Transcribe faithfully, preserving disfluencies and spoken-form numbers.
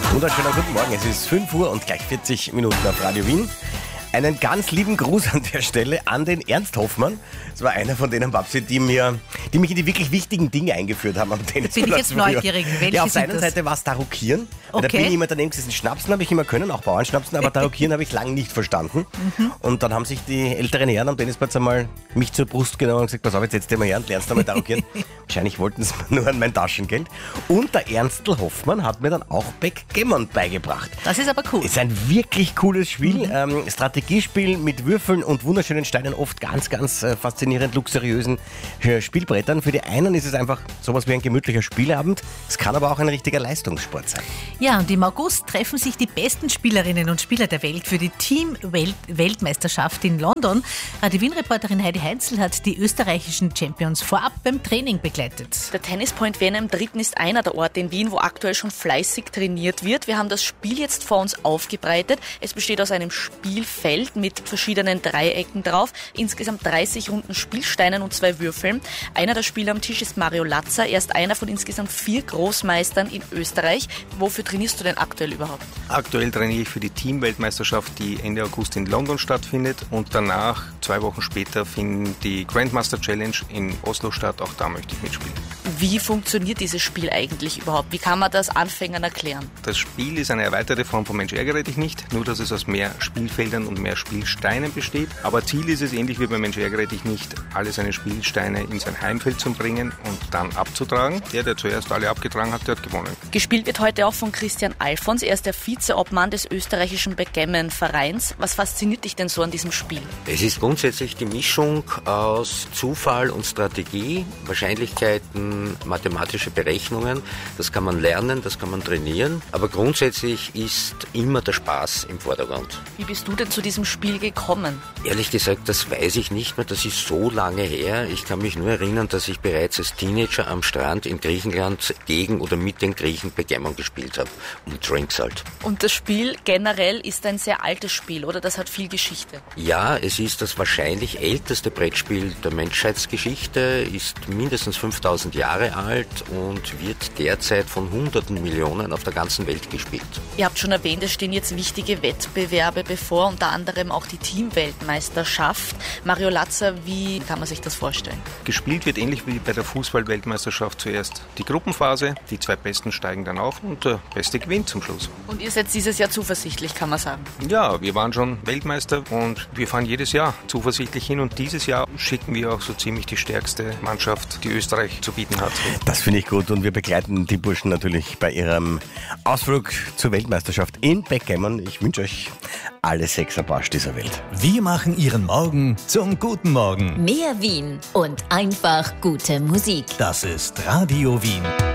Wunderschönen guten Morgen, es ist fünf Uhr und gleich vierzig Minuten auf Radio Wien. Einen ganz lieben Gruß an der Stelle an den Ernst Hoffmann. Das war einer von denen, Babsi, die, mir, die mich in die wirklich wichtigen Dinge eingeführt haben am Tennisplatz. Bin ich jetzt früher. neugierig. Welche ja, auf der sind einen das? Seite war es Tarokieren. Okay. Da bin ich immer daneben gesessen. Schnapsen habe ich immer können, auch Bauernschnapsen, aber Tarokieren habe ich lange nicht verstanden. Mhm. Und dann haben sich die älteren Herren am Tennisplatz einmal mich zur Brust genommen und gesagt, pass auf, jetzt setz dich mal her und lernst einmal Tarokieren. Wahrscheinlich wollten sie mir nur an mein Taschengeld. Und der Ernstl Hoffmann hat mir dann auch Backgammon beigebracht. Das ist aber cool. Ist ein wirklich cooles Spiel. Mhm. Ähm, Strategiespiel mit Würfeln und wunderschönen Steinen, oft ganz, ganz äh, faszinierend luxuriösen äh, Spielbrettern. Für die einen ist es einfach sowas wie ein gemütlicher Spieleabend. Es kann aber auch ein richtiger Leistungssport sein. Ja, und im August treffen sich die besten Spielerinnen und Spieler der Welt für die Team-Weltmeisterschaft in London. Radio Wien-Reporterin Heidi Heinzel hat die österreichischen Champions vorab beim Training begleitet. Der Tennispoint Wien im Dritten ist einer der Orte in Wien, wo aktuell schon fleißig trainiert wird. Wir haben das Spiel jetzt vor uns aufgebreitet. Es besteht aus einem Spielfeld mit verschiedenen Dreiecken drauf, insgesamt dreißig runden Spielsteinen und zwei Würfeln. Einer der Spieler am Tisch ist Mario Latzer. Er ist einer von insgesamt vier Großmeistern in Österreich. Wofür trainierst du denn aktuell überhaupt? Aktuell trainiere ich für die Team-Weltmeisterschaft, die Ende August in London stattfindet, und danach, zwei Wochen später, findet die Grandmaster Challenge in Oslo statt. Auch da möchte ich mitspielen. Wie funktioniert dieses Spiel eigentlich überhaupt? Wie kann man das Anfängern erklären? Das Spiel ist eine erweiterte Form von Mensch ärgere dich nicht, nur dass es aus mehr Spielfeldern und mehr Spielsteinen besteht. Aber Ziel ist es, ähnlich wie bei Mensch ärgere dich nicht, alle seine Spielsteine in sein Heimfeld zu bringen und dann abzutragen. Der, der zuerst alle abgetragen hat, der hat gewonnen. Gespielt wird heute auch von Christian Alfons. Er ist der Vizeobmann des österreichischen Backgammon-Vereins. Was fasziniert dich denn so an diesem Spiel? Es ist grundsätzlich die Mischung aus Zufall und Strategie, Wahrscheinlichkeiten, mathematische Berechnungen. Das kann man lernen, das kann man trainieren. Aber grundsätzlich ist immer der Spaß im Vordergrund. Wie bist du denn zu diesem Spiel gekommen? Ehrlich gesagt, das weiß ich nicht mehr. Das ist so lange her. Ich kann mich nur erinnern, dass ich bereits als Teenager am Strand in Griechenland gegen oder mit den Griechen Backgammon gespielt habe. Und Drinks halt. Und das Spiel generell ist ein sehr altes Spiel, oder? Das hat viel Geschichte. Ja, es ist das wahrscheinlich älteste Brettspiel der Menschheitsgeschichte, ist mindestens fünftausend Jahre alt und wird derzeit von hunderten Millionen auf der ganzen Welt gespielt. Ihr habt schon erwähnt, es stehen jetzt wichtige Wettbewerbe bevor, unter anderem auch die Teamweltmeisterschaft. Mario Latzer, wie kann man sich das vorstellen? Gespielt wird ähnlich wie bei der Fußball-Weltmeisterschaft zuerst die Gruppenphase, die zwei Besten steigen dann auf und der Beste gewinnt zum Schluss. Und ihr seid dieses Jahr zuversichtlich, kann man sagen? Ja, wir waren schon Weltmeister und wir fahren jedes Jahr zuversichtlich hin, und dieses Jahr schicken wir auch so ziemlich die stärkste Mannschaft, die Österreich zu bieten hat. Das finde ich gut, und wir begleiten die Burschen natürlich bei ihrem Ausflug zur Weltmeisterschaft in Backgammon. Ich wünsche euch alle Sechserbarsch dieser Welt. Wir machen Ihren Morgen zum guten Morgen. Mehr Wien und einfach gute Musik. Das ist Radio Wien.